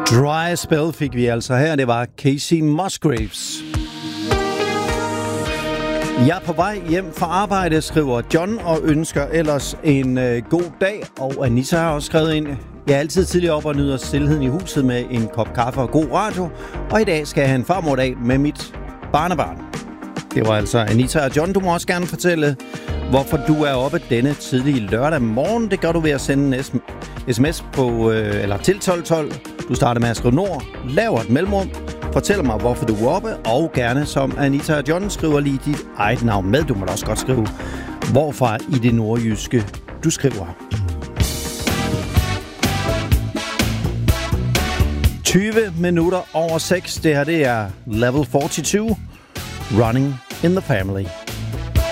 Dry Spell fik vi altså her. Det var Casey Musgraves. Jeg er på vej hjem fra arbejde, skriver John, og ønsker ellers en god dag. Og Anita har også skrevet ind: jeg er altid tidligere op og nyder stilheden i huset med en kop kaffe og god radio. Og i dag skal jeg have en farmordag med mit barnebarn. Det var altså Anita og John. Du må også gerne fortælle, hvorfor du er oppe denne tidlige lørdag morgen. Det gør du ved at sende en sms på, eller til 1212. Du starter med at skrive Nord, laver et mellemrum, fortæller mig, hvorfor du er oppe, og gerne, som Anita og John, skriver lige dit eget navn med. Du må da også godt skrive, hvorfra i det nordjyske du skriver. 20 minutter over 6. Det her, det er Level 42, Running in the Family.